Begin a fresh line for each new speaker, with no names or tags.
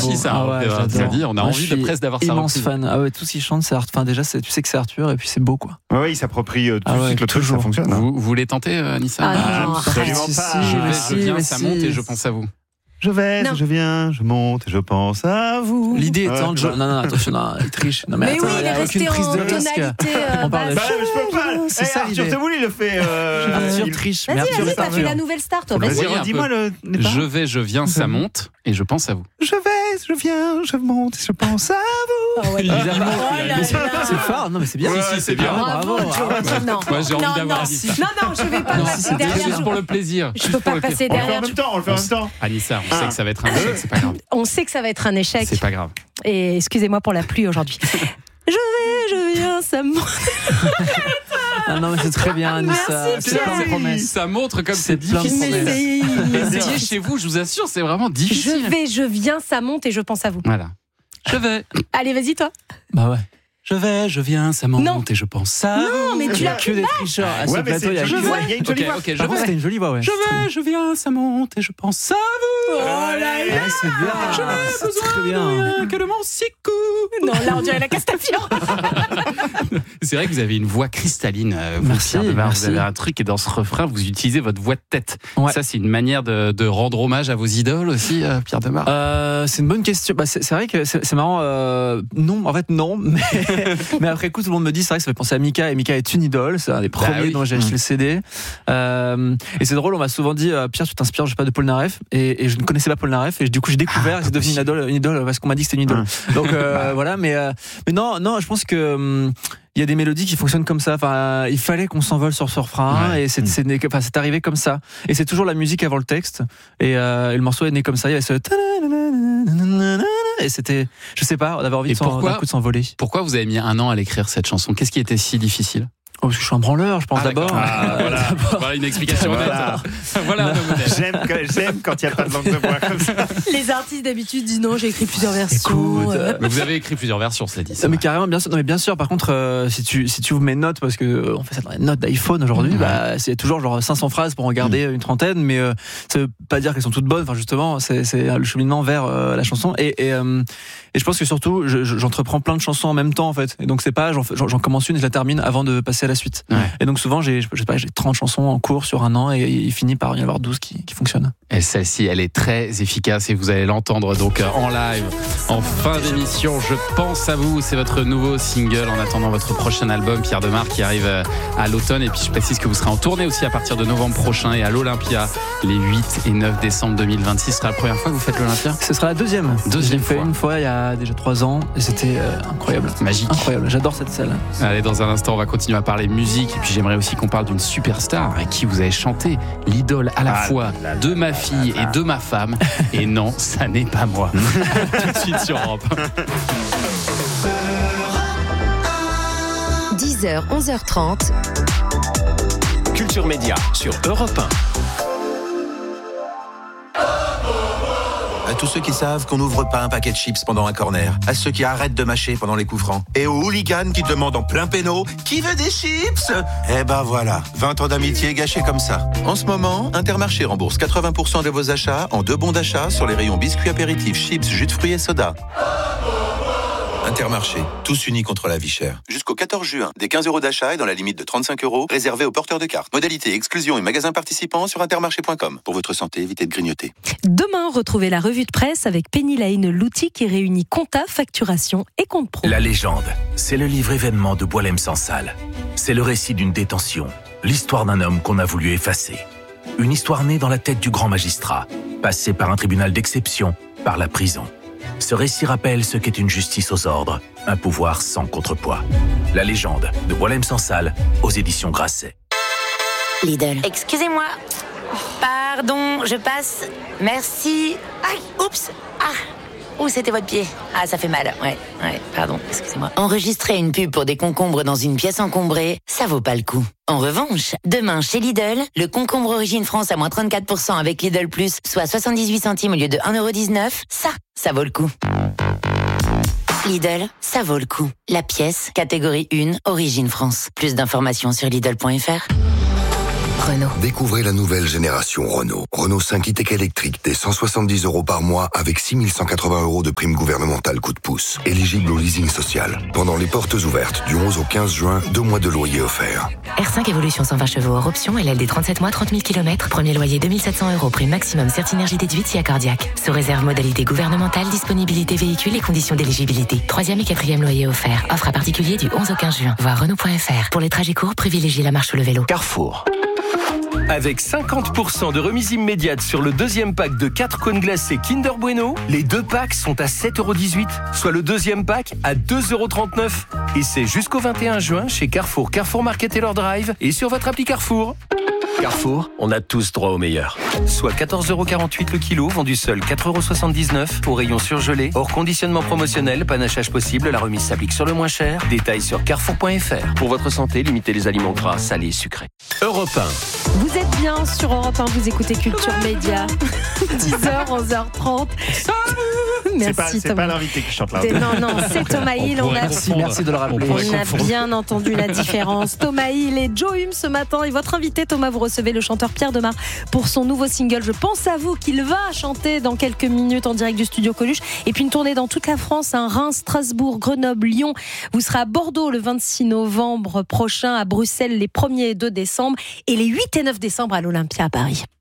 aussi ça. On a envie de presque d'avoir ça.
Immense fan. Ah ouais, tout ce qu'il chante, c'est Arthur. Enfin, déjà, tu sais que c'est Arthur et puis c'est beau, quoi.
Ouais, il s'approprie tout de suite le truc, ça fonctionne.
Vous voulez tenter, Anissa?
Absolument pas.
Je viens, ça monte et je pense à vous.
Je vais, je viens, je monte et je pense à vous.
L'idée étant de... Non, attention, il triche. Non,
mais
attends,
oui, il est resté en tonalité
on parle de... je peux pas.
C'est ça,
Arthur Semoul, il le fait.
Arthur triche.
Vas-y, t'as fait la nouvelle star, toi. Vas-y,
redis-moi le...
Je vais, je viens, ça monte et je pense à vous.
Je vais, je viens, je monte et je pense à vous.
C'est fort, non mais c'est bien.
Si, c'est bien.
Bravo.
Moi, j'ai envie d'avoir Anissa.
Non, je vais pas passer derrière.
Juste pour le plaisir.
Je peux pas passer derrière.
On le fait en même temps.
Anissa, on sait que ça va être un échec, c'est pas grave.
On sait que ça va être un échec.
C'est pas grave.
Et excusez-moi pour la pluie aujourd'hui. Je vais, je viens, ça monte.
Ah non mais c'est très bien, Anissa.
C'est plein de
promesses.
Ça montre comme c'est
plein de
difficile.
promesses.
Essayez chez vous, je vous assure, c'est vraiment difficile.
Je vais, je viens, ça monte et je pense à vous.
Voilà. Je vais.
Allez, vas-y, toi.
Bah ouais.
Je vais, je viens, ça monte
Non.
et je pense à vous.
Non, mais tu l'as
que des tricheurs. À ce plateau, il y a
une jolie voix.
Ok,
Par contre, c'était une jolie voix, ouais.
Je vais, je viens, ça monte et je pense à vous.
Oh là là.
Ouais, c'est bien.
Je n'ai
C'est très
besoin
bien.
de rien que de mon sicou.
Non, là, on dirait la Castafiore.
C'est vrai que vous avez une voix cristalline.
Merci,
Pierre Demar.
merci.
Vous avez un truc et dans ce refrain, vous utilisez votre voix de tête.
Ouais.
Ça, c'est une manière de rendre hommage à vos idoles aussi, Pierre Demar.
C'est une bonne question. Bah, c'est vrai que c'est marrant. Non, en fait, non. Mais après coup, tout le monde me dit, c'est vrai que ça fait penser à Mika. Et Mika est une idole. C'est un des premiers
oui.
dont j'ai acheté le CD. Et c'est drôle, on m'a souvent dit, Pierre, tu t'inspires, je sais pas, de Paul Naref. Et je ne connaissais pas Paul Naref. Et du coup, j'ai découvert, c'est devenu une idole parce qu'on m'a dit que c'était une idole. Donc voilà. Mais non, je pense que. Il y a des mélodies qui fonctionnent comme ça. Enfin, il fallait qu'on s'envole sur ce refrain et c'est arrivé comme ça. Et c'est toujours la musique avant le texte. Et le morceau est né comme ça. Il y avait ce et c'était, je sais pas, on avait envie d'un coup de s'envoler.
Pourquoi vous avez mis 1 an à l'écrire cette chanson? Qu'est-ce qui était si difficile?
Oh, parce que je suis un branleur, je pense d'abord.
Voilà une explication honnête. Voilà.
J'aime quand il n'y a pas de langue de bois comme ça.
Les artistes d'habitude disent non, j'ai écrit plusieurs versions.
Mais vous avez écrit plusieurs versions, cela dit.
Mais carrément, bien sûr. Non, mais bien sûr. Par contre, si tu ouvres mes notes, parce que on fait ça dans les notes d'iPhone aujourd'hui, bah c'est toujours genre 500 phrases pour en garder une trentaine, mais ça veut pas dire qu'elles sont toutes bonnes. Enfin, justement, c'est le cheminement vers la chanson. Et je pense que surtout, j'entreprends plein de chansons en même temps, en fait. Et donc c'est pas, j'en commence une et je la termine avant de passer à la suite. Ouais. Et donc souvent, j'ai 30 chansons en cours sur 1 an et il finit par y avoir 12 qui fonctionnent.
Et celle-ci, elle est très efficace et vous allez l'entendre donc en live, en fin d'émission. Je pense à vous, c'est votre nouveau single en attendant votre prochain album, Pierre Demar, qui arrive à l'automne. Et puis je précise que vous serez en tournée aussi à partir de novembre prochain et à l'Olympia les 8 et 9 décembre 2026. Ce sera la première fois que vous faites l'Olympia?
Ce sera la deuxième. J'ai fait une fois il y a déjà 3 ans et c'était incroyable.
Magique.
Incroyable, j'adore cette salle.
Allez, dans un instant, on va continuer à parler musique. Et puis j'aimerais aussi qu'on parle d'une superstar avec qui vous avez chanté, l'idole à la fois de ma fille et de ma femme. Et non, ça n'est pas moi. Tout de suite sur Europe
10h, 11h30.
Culture Média sur Europe 1.
À tous ceux qui savent qu'on n'ouvre pas un paquet de chips pendant un corner, à ceux qui arrêtent de mâcher pendant les coups francs, et aux hooligans qui demandent en plein péno « Qui veut des chips ?» Eh ben voilà, 20 ans d'amitié gâchés comme ça. En ce moment, Intermarché rembourse 80% de vos achats en 2 bons d'achat sur les rayons biscuits apéritifs, chips, jus de fruits et soda. Intermarché, tous unis contre la vie chère. Jusqu'au 14 juin, des 15 € d'achat et dans la limite de 35 € réservés aux porteurs de cartes. Modalité, exclusion et magasins participants sur intermarché.com. Pour votre santé, évitez de grignoter.
Demain, retrouvez la revue de presse avec Penny Lane, l'outil qui réunit compta, facturation et compte pro.
La légende, c'est le livre événement de Boualem Sansal. C'est le récit d'une détention, l'histoire d'un homme qu'on a voulu effacer. Une histoire née dans la tête du grand magistrat, passé par un tribunal d'exception, par la prison. Ce récit rappelle ce qu'est une justice aux ordres, un pouvoir sans contrepoids. La légende de Boualem Sansal aux éditions Grasset.
Lidl. Excusez-moi. Pardon, je passe. Merci. Aïe, oups. Ouh, c'était votre pied. Ah, ça fait mal. Ouais, pardon, excusez-moi. Enregistrer une pub pour des concombres dans une pièce encombrée, ça vaut pas le coup. En revanche, demain, chez Lidl, le concombre Origine France à moins 34% avec Lidl Plus, soit 78 centimes au lieu de 1,19 €, ça vaut le coup. Lidl, ça vaut le coup. La pièce, catégorie 1, Origine France. Plus d'informations sur Lidl.fr. Renault.
Découvrez la nouvelle génération Renault. Renault 5 e-Tech électrique dès 170 € par mois avec 6 180 € de prime gouvernementale coup de pouce. Éligible au leasing social. Pendant les portes ouvertes du 11 au 15 juin, 2 mois de loyer offerts.
R5 Evolution 120 chevaux hors option, LLD 37 mois, 30 000 km. Premier loyer 2700 €, prime maximum Certinergie déduite si accordiaque. Sous réserve modalité gouvernementale, disponibilité véhicule et conditions d'éligibilité. 3e et 4e loyer offert. Offre à particulier du 11 au 15 juin. Voir Renault.fr. Pour les trajets courts, privilégiez la marche ou le vélo.
Carrefour. Avec 50% de remise immédiate sur le deuxième pack de 4 cônes glacés Kinder Bueno, les 2 packs sont à 7,18 €, soit le deuxième pack à 2,39 €. Et c'est jusqu'au 21 juin chez Carrefour, Carrefour Market et leur Drive et sur votre appli Carrefour. Carrefour, on a tous droit au meilleur. Soit 14,48 € le kilo, vendu seul 4,79 € au rayon surgelé. Hors conditionnement promotionnel, panachage possible, la remise s'applique sur le moins cher. Détails sur carrefour.fr. Pour votre santé, limitez les aliments gras, salés et sucrés. Europe 1.
Vous êtes bien sur Europe 1, vous écoutez Culture Média. 10h, 11h30. Merci
c'est
Thomas.
pas l'invité qui chante là.
Non, c'est Thomas Hill.
Merci de le rappeler.
On a bien entendu la différence. Thomas Hill et Joe Hume ce matin. Et votre invité, Thomas, vous recevez le chanteur Pierre Demar pour son nouveau single Je pense à vous, qu'il va chanter dans quelques minutes en direct du studio Coluche. Et puis une tournée dans toute la France, Reims, Strasbourg, Grenoble, Lyon. Vous serez à Bordeaux le 26 novembre prochain, à Bruxelles les 1er et 2 décembre et les 8 et 9 décembre à l'Olympia à Paris.